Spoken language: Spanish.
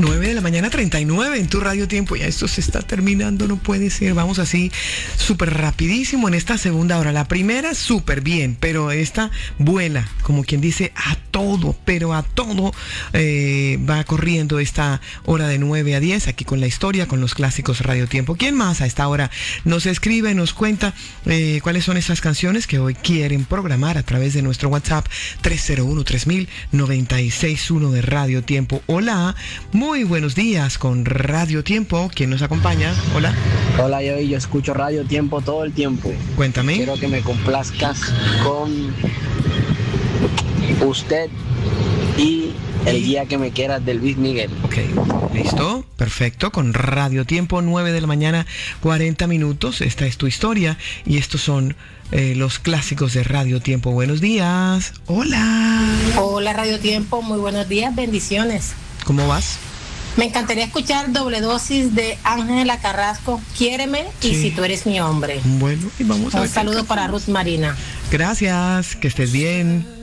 9 de la mañana 39 en tu Radio Tiempo. Ya esto se está terminando, no puede ser. Vamos así súper rapidísimo en esta segunda hora. La primera súper bien, pero esta vuela, como quien dice, a todo, pero a todo va corriendo esta hora de 9 a 10 aquí con la historia, con los clásicos Radio Tiempo. ¿Quién más a esta hora nos escribe, nos cuenta cuáles son esas canciones que hoy quieren programar a través de nuestro WhatsApp 301-3000-961 de Radio Tiempo? Hola, muy buenos días con Radio Tiempo. ¿Quién nos acompaña? Hola. Hola, yo escucho Radio Tiempo todo el tiempo. Cuéntame. Quiero que me complazcas con Usted y El Día que Me Quieras de Luis Miguel. Ok, listo, perfecto. Con Radio Tiempo, 9 de la mañana, 40 minutos. Esta es tu historia y estos son los clásicos de Radio Tiempo. Buenos días. Hola. Hola, Radio Tiempo. Muy buenos días. Bendiciones. ¿Cómo vas? Me encantaría escuchar doble dosis de Ángela Carrasco, Quiéreme y Si tú eres mi hombre. Bueno, y vamos a ver. Un saludo para Ruth Marina. Gracias, que estés bien.